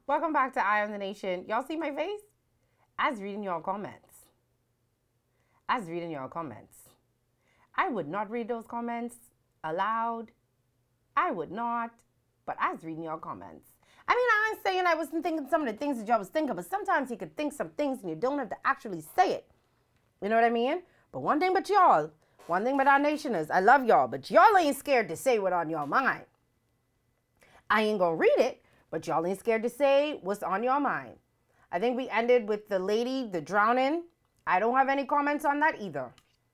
Welcome back to Eye on the Nation. Y'all see my face? I was reading y'all comments. I would not read those comments aloud. I would not. But I was reading y'all comments. I mean, I ain't saying I wasn't thinking some of the things that y'all was thinking, but sometimes you could think some things and you don't have to actually say it. You know what I mean? But one thing about y'all, one thing about our nation is, I love y'all, but y'all ain't scared to say what's on your mind. I ain't gonna read it, but y'all ain't scared to say what's on your mind. I think we ended with the lady, the drowning. I don't have any comments on that either.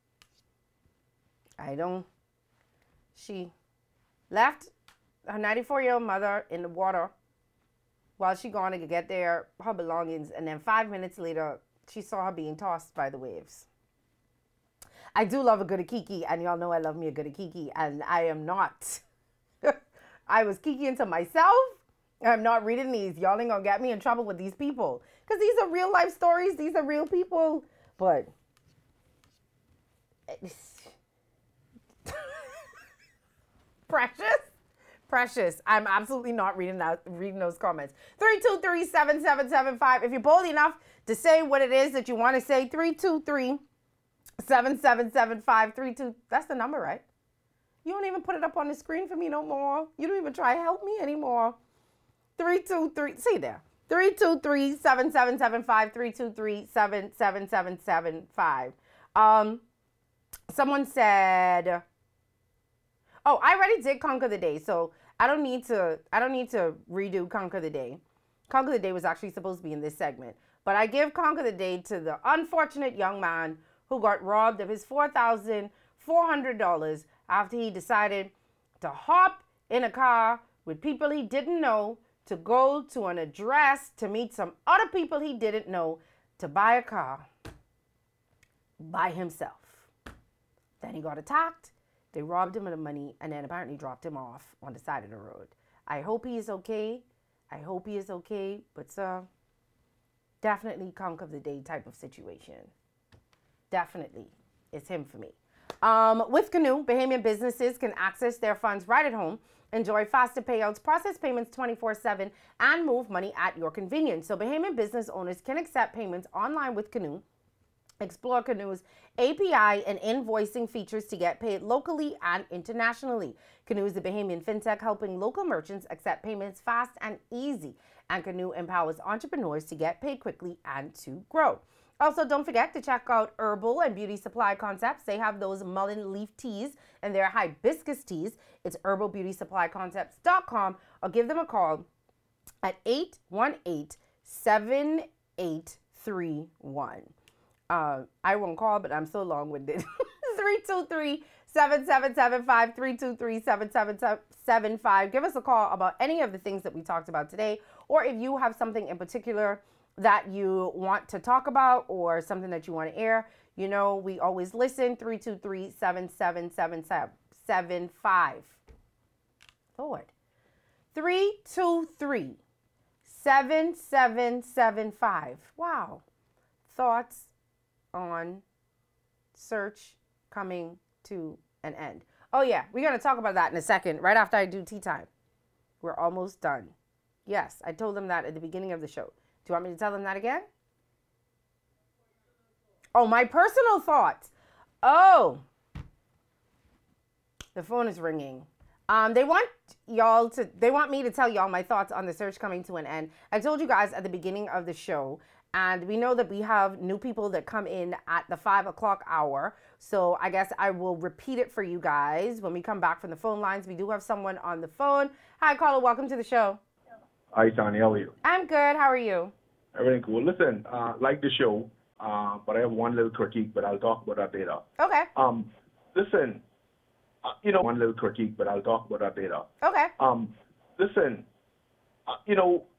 She left her 94-year-old mother in the water while she gone to get her belongings, and then 5 minutes later, she saw her being tossed by the waves. I do love a good Kiki, and y'all know I love me a good Kiki, and I am not. I was kikiing to myself. I'm not reading these. Y'all ain't gonna get me in trouble with these people, because these are real life stories. These are real people, but precious. I'm absolutely not reading those comments. 323-7775. If you're bold enough to say what it is that you want to say, 323-7775. That's the number, right? You don't even put it up on the screen for me no more. You don't even try to help me anymore. 323, see there. 323-7775, 323-7775. Someone said, oh, I already did Conquer the Day, so I don't need to redo Conquer the Day. Conquer the Day was actually supposed to be in this segment. But I give Conquer the Day to the unfortunate young man who got robbed of his $4,400 after he decided to hop in a car with people he didn't know to go to an address to meet some other people he didn't know to buy a car by himself. Then he got attacked. They robbed him of the money and then apparently dropped him off on the side of the road. I hope he is okay. But definitely Conquer of the Day type of situation. Definitely. It's him for me. With Canoe, Bahamian businesses can access their funds right at home, enjoy faster payouts, process payments 24/7, and move money at your convenience. So Bahamian business owners can accept payments online with Canoe. Explore Canoe's API and invoicing features to get paid locally and internationally. Canoe is the Bahamian fintech helping local merchants accept payments fast and easy. And Canoe empowers entrepreneurs to get paid quickly and to grow. Also, don't forget to check out Herbal and Beauty Supply Concepts. They have those mullein leaf teas and their hibiscus teas. It's herbalbeautysupplyconcepts.com, or give them a call at 818-7831. I won't call, but I'm so long-winded. 323-7775, 323-7775. Give us a call about any of the things that we talked about today, or if you have something in particular that you want to talk about or something that you want to air. You know, we always listen. 323-7775. Lord. 323-7775. Wow. Thoughts on search coming to an end. Oh yeah, we're going to talk about that in a second, right after I do tea time. We're almost done. Yes, I told them that at the beginning of the show. Do you want me to tell them that again? Oh, my personal thoughts. Oh, the phone is ringing. They want me to tell y'all my thoughts on the search coming to an end. I told you guys at the beginning of the show, and we know that we have new people that come in at the 5 o'clock hour. So I guess I will repeat it for you guys when we come back from the phone lines. We do have someone on the phone. Hi, caller. Welcome to the show. Hi, Tony. How are you? I'm good. How are you? Everything cool. Listen, like the show, but I have one little critique, but I'll talk about that later. Okay. Listen, one little critique, but I'll talk about that later. Okay. Listen,